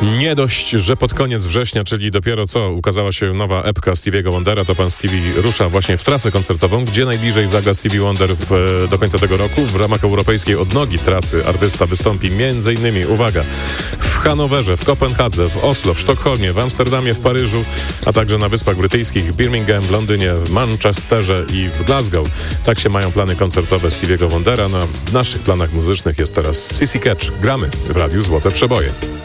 Nie dość, że pod koniec września, czyli dopiero co ukazała się nowa epka Stevie'ego Wondera, to pan Stevie rusza właśnie w trasę koncertową, gdzie najbliżej zagra Stevie Wonder do końca tego roku. W ramach europejskiej odnogi trasy artysta wystąpi m.in., uwaga, w Hanowerze, w Kopenhadze, w Oslo, w Sztokholmie, w Amsterdamie, w Paryżu, a także na Wyspach Brytyjskich, w Birmingham, w Londynie, w Manchesterze i w Glasgow. Tak się mają plany koncertowe Stevie'ego Wondera. W naszych planach muzycznych jest teraz CC Catch. Gramy w Radiu Złote Przeboje.